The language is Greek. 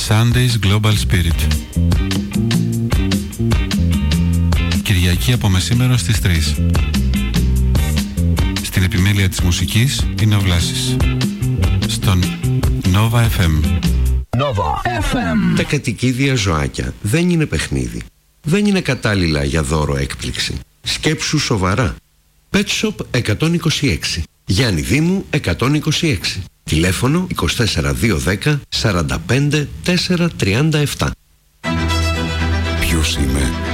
Sundays Global Spirit. Κυριακή από μεσήμερο στις 3. Στην επιμέλεια της μουσικής είναι ο Βλάσης. Στον Nova FM. Nova FM. Τα κατοικίδια ζωάκια δεν είναι παιχνίδι. Δεν είναι κατάλληλα για δώρο έκπληξη. Σκέψου σοβαρά. Pet Shop 126. Γιάννη Δήμου 126. Τηλέφωνο 24210 45 437. Ποιος είμαι?